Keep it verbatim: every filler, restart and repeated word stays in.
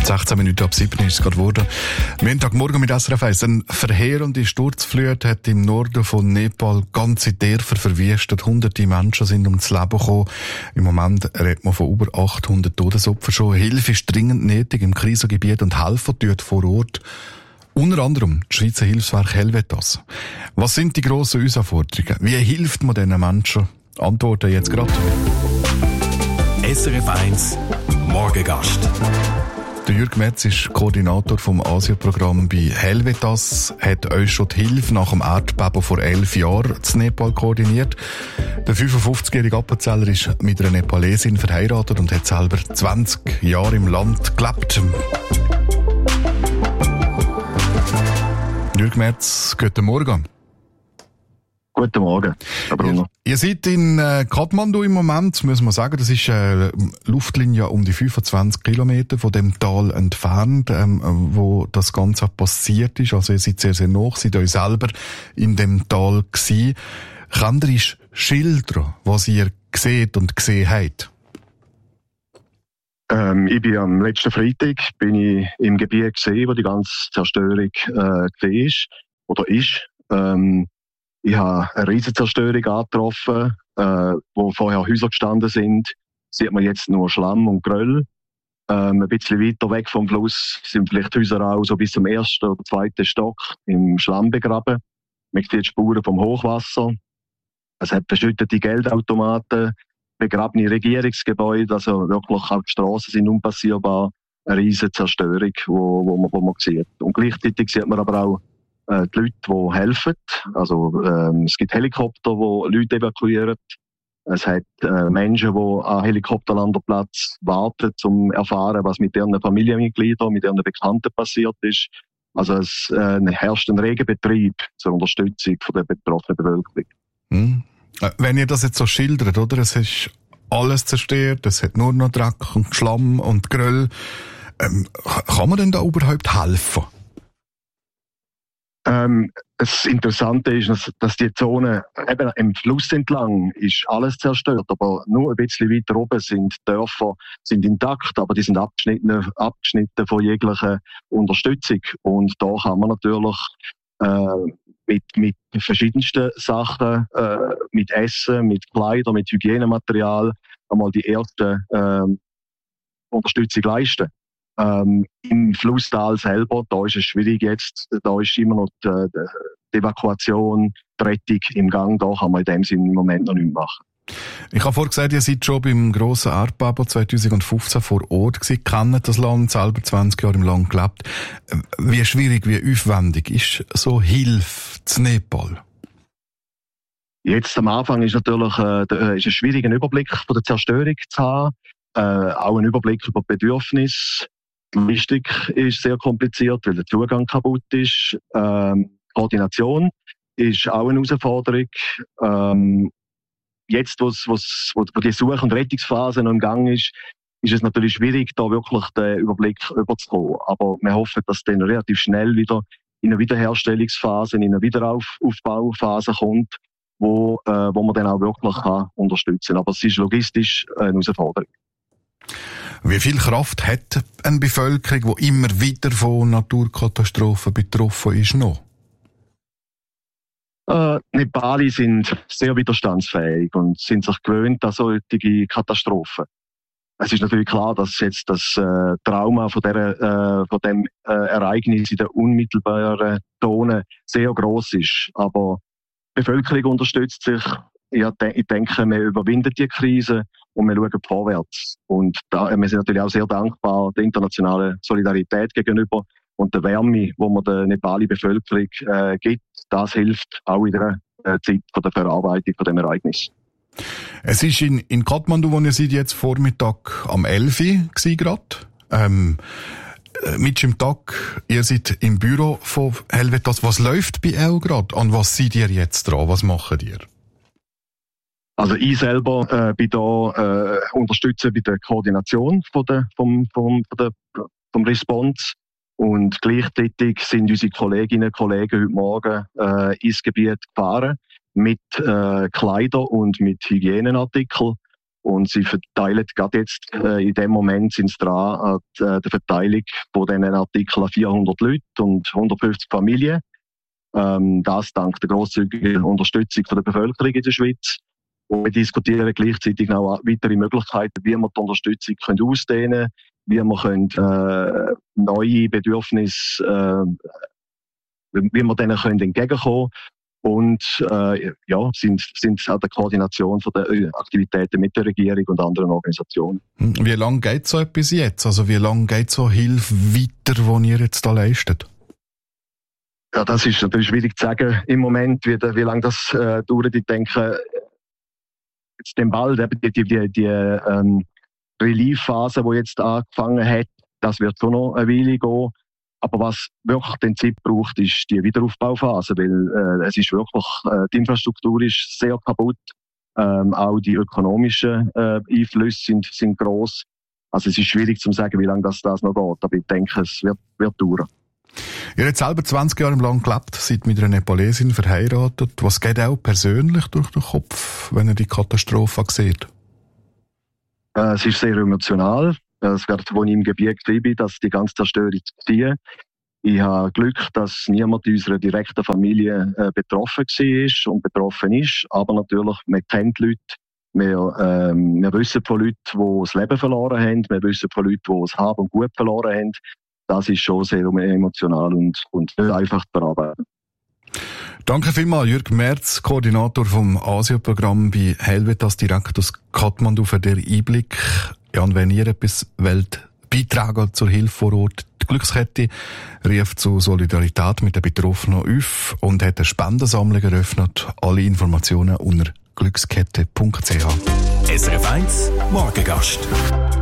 sechzehn Minuten ab sieben ist es gerade geworden. Montagmorgen mit S R F eins. Eine verheerende Sturzflut hat im Norden von Nepal ganze Dörfer verwüstet. Hunderte Menschen sind ums Leben gekommen. Im Moment redet man von über achthundert Todesopfern schon. Hilfe ist dringend nötig im Krisengebiet und Helfer tut vor Ort. Unter anderem das Schweizer Hilfswerk Helvetas. Was sind die grossen Herausforderungen? Wie hilft man diesen Menschen? Antworten jetzt gerade. S R F eins Morgengast. Der Jürg Metz ist Koordinator vom Asienprogramm bei Helvetas, hat euch schon die Hilfe nach dem Erdbeben vor elf Jahren in Nepal koordiniert. Der fünfundfünfzigjährige Appenzeller ist mit einer Nepalesin verheiratet und hat selber zwanzig Jahre im Land gelebt. Jürg Metz, guten Morgen. Guten Morgen, Herr Brunner. Ihr, ihr seid in äh, Kathmandu im Moment, muss man sagen. Das ist eine äh, Luftlinie um die fünfundzwanzig Kilometer von dem Tal entfernt, ähm, wo das Ganze passiert ist. Also ihr seid sehr, sehr nah, seid euch selber in dem Tal gewesen. Könnt ihr uns schildern, was ihr seht und gesehen habt? Ähm, ich bin am letzten Freitag bin ich im Gebiet gesehen, wo die ganze Zerstörung äh, gesehen ist oder ist. Ähm, Ich habe eine riesige Zerstörung angetroffen, äh, wo vorher Häuser gestanden sind. Sieht man jetzt nur Schlamm und Geröll. Ähm, ein bisschen weiter weg vom Fluss sind vielleicht Häuser auch so bis zum ersten oder zweiten Stock im Schlamm begraben. Man sieht Spuren vom Hochwasser. Es hat verschüttete Geldautomaten, begrabene Regierungsgebäude, also wirklich auch die Strassen sind unpassierbar. Eine riesige Zerstörung, wo, wo, man, wo man sieht. Und gleichzeitig sieht man aber auch die Leute, die helfen. Also, ähm, es gibt Helikopter, die Leute evakuieren. Es hat äh, Menschen, die an Helikopterlandeplatz warten, um zu erfahren, was mit ihren Familienmitgliedern, mit ihren Bekannten passiert ist. Also es äh, herrscht ein reger Betrieb zur Unterstützung von der betroffenen Bevölkerung. Hm. Wenn ihr das jetzt so schildert, oder? Es ist alles zerstört, es hat nur noch Dreck und Schlamm und Geröll. Ähm, kann man denn da überhaupt helfen? Ähm, das Interessante ist, dass, dass die Zone eben im Fluss entlang ist alles zerstört, aber nur ein bisschen weiter oben sind Dörfer sind intakt, aber die sind abgeschnitten, abgeschnitten von jeglicher Unterstützung. Und da kann man natürlich äh, mit, mit verschiedensten Sachen, äh, mit Essen, mit Kleidern, mit Hygienematerial einmal die erste äh, Unterstützung leisten. Ähm, Im Flusstal selber, da ist es schwierig jetzt, da ist immer noch die, die Evakuation, die Rettung im Gang, da kann man in dem Sinne im Moment noch nichts machen. Ich habe vorhin gesagt, ihr seid schon beim grossen Erdbeben zweitausendfünfzehn vor Ort gewesen, kennt das Land, selber zwanzig Jahre im Land gelebt. Wie schwierig, wie aufwendig ist so Hilfe zu Nepal? Jetzt am Anfang ist natürlich äh, ist ein schwieriger Überblick von der Zerstörung zu haben, äh, auch ein Überblick über die Bedürfnisse. Die Logistik ist sehr kompliziert, weil der Zugang kaputt ist. Ähm, Koordination ist auch eine Herausforderung. Ähm, jetzt, wo's, wo's, wo die Such- und Rettungsphase noch im Gang ist, ist es natürlich schwierig, da wirklich den Überblick überzukommen. Aber wir hoffen, dass es dann relativ schnell wieder in eine Wiederherstellungsphase, in eine Wiederaufbauphase kommt, wo, äh, wo man dann auch wirklich kann unterstützen kann. Aber es ist logistisch eine Herausforderung. Wie viel Kraft hat eine Bevölkerung, die immer wieder von Naturkatastrophen betroffen ist, noch? Äh, Nepali sind sehr widerstandsfähig und sind sich gewöhnt an solche Katastrophen. Es ist natürlich klar, dass jetzt das äh, Trauma von, der, äh, von dem äh, Ereignis in der unmittelbaren Zone sehr gross ist. Aber die Bevölkerung unterstützt sich. Ja, ich denke, wir überwinden die Krise und wir schauen vorwärts. Und da, wir sind natürlich auch sehr dankbar der internationalen Solidarität gegenüber und der Wärme, die man der nepalischen Bevölkerung äh, gibt. Das hilft auch in der äh, Zeit von der Verarbeitung von dem Ereignis. Es ist in, in Kathmandu, wo ihr seid, jetzt Vormittag am elf Uhr gsi grad. Ähm, mit im Tag, ihr seid im Büro von Helvetas. Was läuft bei euch gerade? An was seid ihr jetzt dran? Was macht ihr? Also ich selber äh, bin da äh, unterstütze bei der Koordination von der, vom, vom, von der, vom Response und gleichzeitig sind unsere Kolleginnen und Kollegen heute Morgen äh, ins Gebiet gefahren mit äh, Kleidern und mit Hygieneartikeln Und sie verteilen gerade jetzt, äh, in dem Moment sind sie dran an äh, der Verteilung von diesen Artikeln vierhundert Leute und hundertfünfzig Familien. Ähm, das dank der grosszügigen Unterstützung von der Bevölkerung in der Schweiz. Und wir diskutieren gleichzeitig auch weitere Möglichkeiten, wie wir die Unterstützung können ausdehnen können, wie wir können, äh, neue Bedürfnisse, äh, wie wir denen können entgegenkommen können. Und äh, ja, sind, sind an der Koordination von der Aktivitäten mit der Regierung und anderen Organisationen. Wie lange geht so etwas jetzt? Also wie lange geht so Hilfe weiter, die ihr jetzt da leistet? Ja, das ist natürlich schwierig zu sagen im Moment, wie, wie lange das äh, dauert. Ich denke, jetzt dem bald, eben die, die, die, die ähm, Relief-Phase, die jetzt angefangen hat, das wird schon noch eine Weile gehen. Aber was wirklich den Zeit braucht, ist die Wiederaufbauphase, weil äh, es ist wirklich, äh, die Infrastruktur ist sehr kaputt, ähm, auch die ökonomischen äh, Einflüsse sind, sind gross. Also es ist schwierig zu sagen, wie lange das, das noch geht, aber ich denke, es wird, wird dauern. Ihr habt selber zwanzig Jahre lang gelebt, seid mit einer Nepalesin verheiratet. Was geht auch persönlich durch den Kopf, wenn ihr die Katastrophe sieht? Äh, es ist sehr emotional. Es wird, als ich im Gebiet war, dass die ganze Zerstörung war. Ich habe Glück, dass niemand in unserer direkten Familie äh, betroffen war und betroffen ist. Aber natürlich, man kennt Leute. Wir, ähm, wir wissen von Leuten, die das Leben verloren haben. Wir wissen von Leuten, die das Hab und Gut verloren haben. Das ist schon sehr emotional und, und einfach zu verarbeiten. Danke vielmals, Jürg Merz, Koordinator vom Asia-Programm bei Helvetas direkt aus Kathmandu, für den Einblick. Ja, und wenn ihr etwas wollt, beitragen zur Hilfe vor Ort, die Glückskette rief zu Solidarität mit den Betroffenen auf und hat eine Spendensammlung eröffnet. Alle Informationen unter glückskette punkt c h. S R F eins Morgengast.